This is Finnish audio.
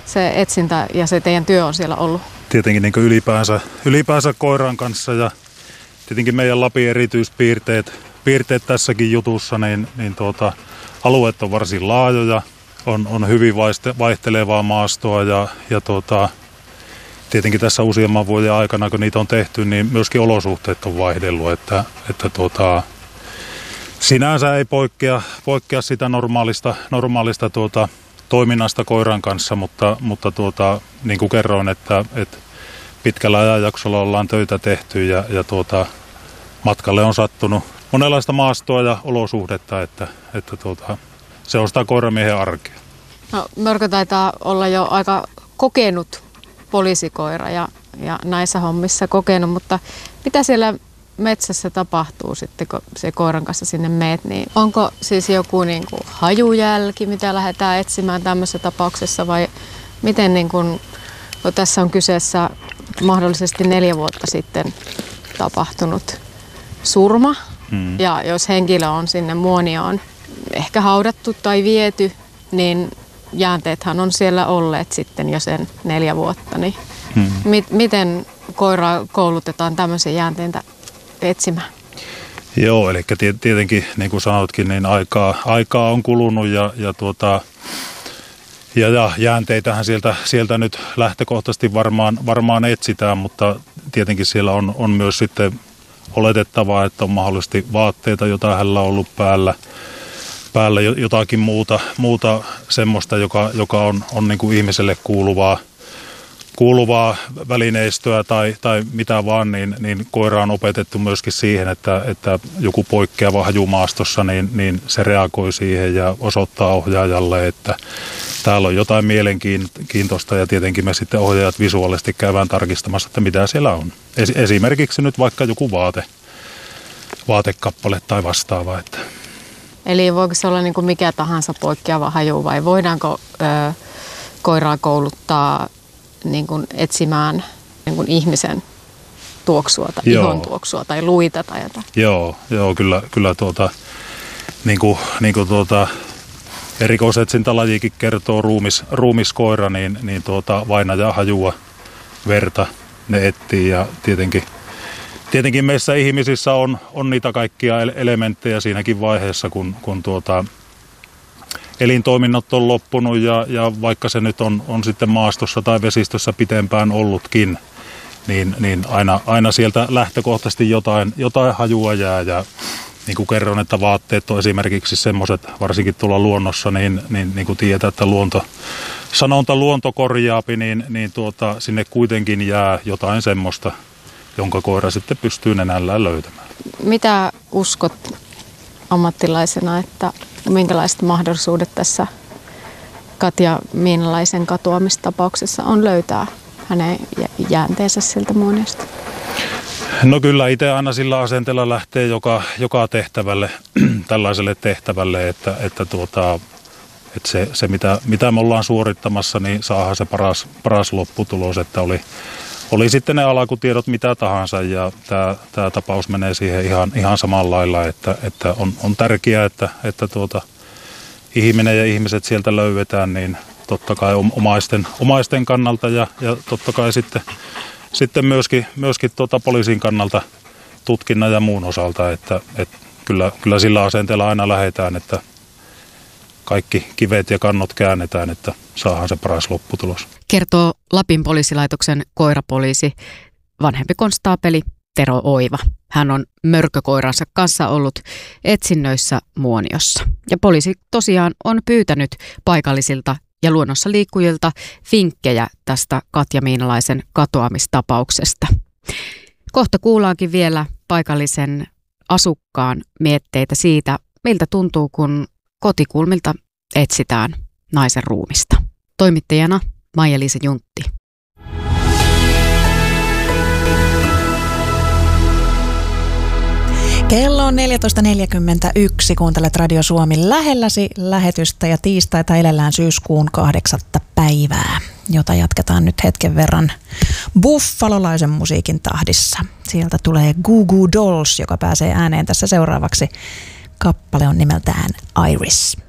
se etsintä ja se teidän työ on siellä ollut? Tietenkin niin kuin ylipäänsä koiran kanssa ja tietenkin meidän Lapin erityispiirteet tässäkin jutussa, niin alueet on varsin laajoja, on hyvin vaihtelevaa maastoa ja tietenkin tässä useamman vuoden aikana, kun niitä on tehty, niin myöskin olosuhteet on vaihdellut, että sinänsä ei poikkea sitä normaalista toiminnasta koiran kanssa, mutta niin kuin kerroin, että pitkällä ajanjaksolla ollaan töitä tehty ja matkalle on sattunut monenlaista maastoa ja olosuhdetta, että se on sitä koiramiehen arkea. No, Mörkö taitaa olla jo aika kokenut poliisikoira ja näissä hommissa kokenut, mutta mitä siellä metsässä tapahtuu sitten, kun se koiran kanssa sinne meet, niin onko siis joku niin kuin hajujälki, mitä lähdetään etsimään tämmöisessä tapauksessa vai miten, niin kuin, kun tässä on kyseessä mahdollisesti 4 vuotta sitten tapahtunut surma ja jos henkilö on sinne muonioon ehkä haudattu tai viety, niin jäänteethän on siellä olleet sitten jo sen 4 vuotta, niin miten koiraa koulutetaan tämmöisiä jäänteitä etsimään? Joo, eli tietenkin niin kuin sanotkin, niin aikaa on kulunut ja jäänteitähän sieltä nyt lähtökohtaisesti varmaan etsitään, mutta tietenkin siellä on myös sitten oletettavaa, että on mahdollisesti vaatteita, joita hänellä on ollut päällä jotakin muuta semmoista, joka on niin kuin ihmiselle kuuluvaa välineistöä tai mitä vaan, niin koira on opetettu myöskin siihen, että joku poikkeava haju maastossa, niin se reagoi siihen ja osoittaa ohjaajalle, että täällä on jotain mielenkiintoista ja tietenkin me sitten ohjaajat visuaalisesti käydään tarkistamassa, että mitä siellä on. Esimerkiksi nyt vaikka joku vaatekappale tai vastaava. Että. Eli voiko se olla niin kuin mikä tahansa poikkeava haju vai voidaanko koiraa kouluttaa niin kuin etsimään niin kuin ihmisen tuoksua tai ihon tuoksua tai luita tai jotain? Joo, kyllä niin kuin erikoisetsintälajikin kertoo ruumiskoira, niin vainajaa, hajua, verta ne etsii ja tietenkin meissä ihmisissä on niitä kaikkia elementtejä siinäkin vaiheessa, kun elintoiminnot on loppunut ja vaikka se nyt on sitten maastossa tai vesistössä pitempään ollutkin, niin aina sieltä lähtökohtaisesti jotain hajua jää ja niin kuin kerron, että vaatteet on esimerkiksi semmoiset, varsinkin tuolla luonnossa, niin kuin tiedetään, että luonto korjaapi, niin sinne kuitenkin jää jotain semmoista, jonka koira sitten pystyy nenällään löytämään. Mitä uskot ammattilaisena, että minkälaiset mahdollisuudet tässä Katja Miinalaisen katoamistapauksessa on löytää hänen jäänteensä sieltä muoniosta? No kyllä itse aina sillä asenteella lähtee joka tehtävälle, tällaiselle tehtävälle, että se mitä me ollaan suorittamassa, niin saadaan se paras lopputulos, että oli sitten ne alkutiedot mitä tahansa ja tämä tapaus menee siihen ihan samalla lailla, että on tärkeää, että ihminen ja ihmiset sieltä löydetään, niin totta kai omaisten kannalta ja totta kai sitten myöskin poliisin kannalta tutkinnan ja muun osalta, että kyllä sillä asenteella aina lähdetään, että kaikki kivet ja kannot käännetään, että saadaan se paras lopputulos. Kertoo Lapin poliisilaitoksen koirapoliisi, vanhempi konstaapeli Tero Oiva. Hän on mörkökoiransa kanssa ollut etsinnöissä muoniossa. Ja poliisi tosiaan on pyytänyt paikallisilta ja luonnossa liikkujilta vinkkejä tästä Katja Miinalaisen katoamistapauksesta. Kohta kuullaankin vielä paikallisen asukkaan mietteitä siitä, miltä tuntuu, kun kotikulmilta etsitään naisen ruumista. Toimittajana Maija-Liisa Juntti. Kello on 14.41. Kuuntelet Radio Suomi lähelläsi lähetystä ja tiistaita elellään syyskuun 8. päivää, jota jatketaan nyt hetken verran buffalolaisen musiikin tahdissa. Sieltä tulee Goo Goo Dolls, joka pääsee ääneen tässä seuraavaksi. Kappale on nimeltään Iris.